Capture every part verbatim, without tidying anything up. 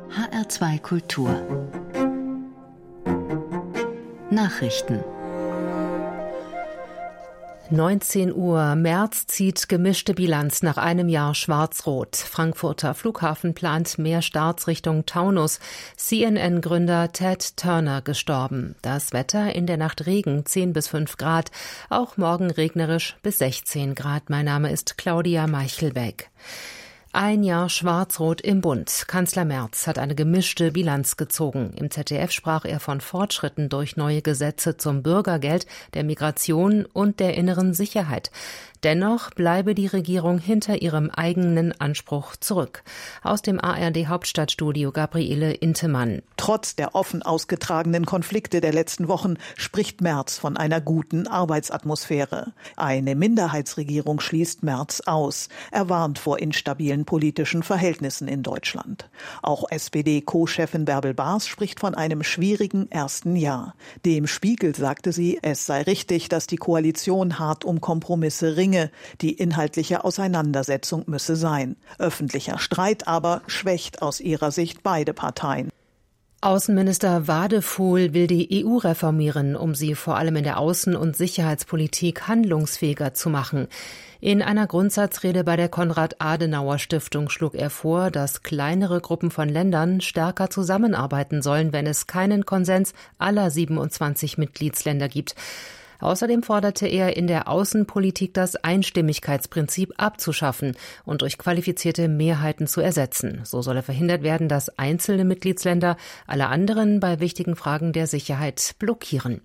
H R zwei Kultur Nachrichten. neunzehn Uhr. Merz zieht gemischte Bilanz nach einem Jahr Schwarz-Rot. Frankfurter Flughafen plant mehr Starts Richtung Taunus. C N N-Gründer Ted Turner gestorben. Das Wetter in der Nacht Regen, zehn bis fünf Grad. Auch morgen regnerisch bis sechzehn Grad. Mein Name ist Claudia Meichelbeck. Ein Jahr Schwarz-Rot im Bund. Kanzler Merz hat eine gemischte Bilanz gezogen. Im Z D F sprach er von Fortschritten durch neue Gesetze zum Bürgergeld, der Migration und der inneren Sicherheit. Dennoch bleibe die Regierung hinter ihrem eigenen Anspruch zurück. Aus dem A R D-Hauptstadtstudio Gabriele Intemann. Trotz der offen ausgetragenen Konflikte der letzten Wochen spricht Merz von einer guten Arbeitsatmosphäre. Eine Minderheitsregierung schließt Merz aus. Er warnt vor instabilen politischen Verhältnissen in Deutschland. Auch S P D-Co-Chefin Bärbel Baas spricht von einem schwierigen ersten Jahr. Dem Spiegel sagte sie, es sei richtig, dass die Koalition hart um Kompromisse ringe. Die inhaltliche Auseinandersetzung müsse sein. Öffentlicher Streit aber schwächt aus ihrer Sicht beide Parteien. Außenminister Wadefuhl will die E U reformieren, um sie vor allem in der Außen- und Sicherheitspolitik handlungsfähiger zu machen. In einer Grundsatzrede bei der Konrad-Adenauer-Stiftung schlug er vor, dass kleinere Gruppen von Ländern stärker zusammenarbeiten sollen, wenn es keinen Konsens aller siebenundzwanzig Mitgliedsländer gibt. Außerdem forderte er, in der Außenpolitik das Einstimmigkeitsprinzip abzuschaffen und durch qualifizierte Mehrheiten zu ersetzen. So solle verhindert werden, dass einzelne Mitgliedsländer alle anderen bei wichtigen Fragen der Sicherheit blockieren.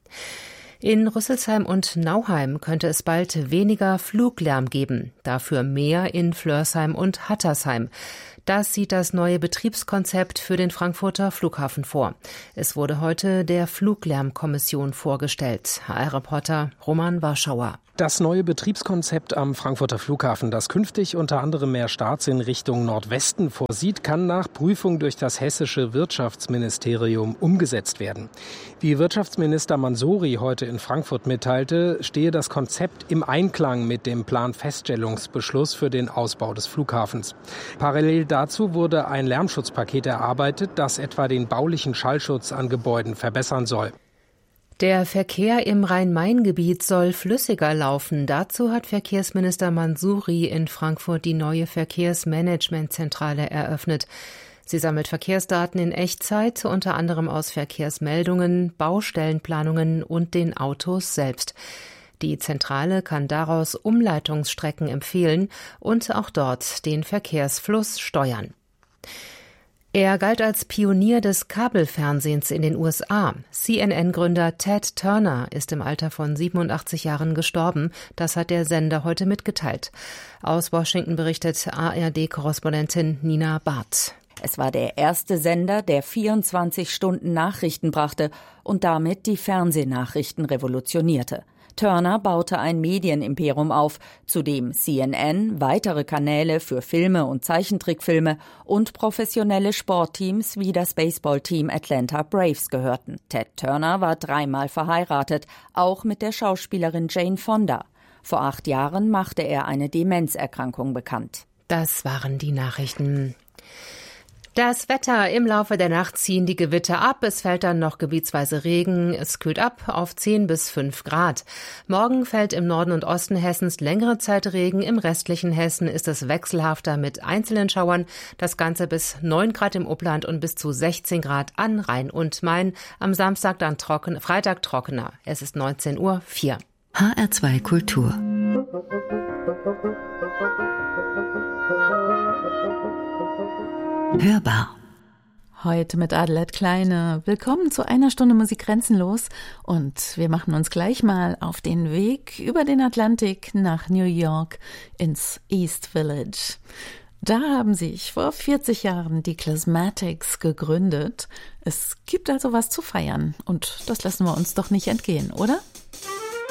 In Rüsselsheim und Nauheim könnte es bald weniger Fluglärm geben, dafür mehr in Flörsheim und Hattersheim. Das sieht das neue Betriebskonzept für den Frankfurter Flughafen vor. Es wurde heute der Fluglärmkommission vorgestellt. H R-Reporter Roman Warschauer. Das neue Betriebskonzept am Frankfurter Flughafen, das künftig unter anderem mehr Starts in Richtung Nordwesten vorsieht, kann nach Prüfung durch das hessische Wirtschaftsministerium umgesetzt werden. Wie Wirtschaftsminister Mansouri heute in Frankfurt mitteilte, stehe das Konzept im Einklang mit dem Planfeststellungsbeschluss für den Ausbau des Flughafens. Parallel dazu wurde ein Lärmschutzpaket erarbeitet, das etwa den baulichen Schallschutz an Gebäuden verbessern soll. Der Verkehr im Rhein-Main-Gebiet soll flüssiger laufen. Dazu hat Verkehrsminister Mansouri in Frankfurt die neue Verkehrsmanagementzentrale eröffnet. Sie sammelt Verkehrsdaten in Echtzeit, unter anderem aus Verkehrsmeldungen, Baustellenplanungen und den Autos selbst. Die Zentrale kann daraus Umleitungsstrecken empfehlen und auch dort den Verkehrsfluss steuern. Er galt als Pionier des Kabelfernsehens in den U S A. C N N-Gründer Ted Turner ist im Alter von siebenundachtzig Jahren gestorben. Das hat der Sender heute mitgeteilt. Aus Washington berichtet A R D-Korrespondentin Nina Barth. Es war der erste Sender, der vierundzwanzig Stunden Nachrichten brachte und damit die Fernsehnachrichten revolutionierte. Turner baute ein Medienimperium auf, zu dem C N N, weitere Kanäle für Filme und Zeichentrickfilme und professionelle Sportteams wie das Baseballteam Atlanta Braves gehörten. Ted Turner war dreimal verheiratet, auch mit der Schauspielerin Jane Fonda. Vor acht Jahren machte er eine Demenzerkrankung bekannt. Das waren die Nachrichten. Das Wetter: Im Laufe der Nacht ziehen die Gewitter ab. Es fällt dann noch gebietsweise Regen. Es kühlt ab auf zehn bis fünf Grad. Morgen fällt im Norden und Osten Hessens längere Zeit Regen. Im restlichen Hessen ist es wechselhafter mit einzelnen Schauern. Das Ganze bis neun Grad im Upland und bis zu sechzehn Grad an Rhein und Main. Am Samstag dann trocken, Freitag trockener. Es ist neunzehn Uhr vier. H R zwei Kultur. Hörbar. Heute mit Adelheid Kleine. Willkommen zu einer Stunde Musik grenzenlos. Und wir machen uns gleich mal auf den Weg über den Atlantik nach New York ins East Village. Da haben sich vor vierzig Jahren die Klezmatics gegründet. Es gibt also was zu feiern. Und das lassen wir uns doch nicht entgehen, oder?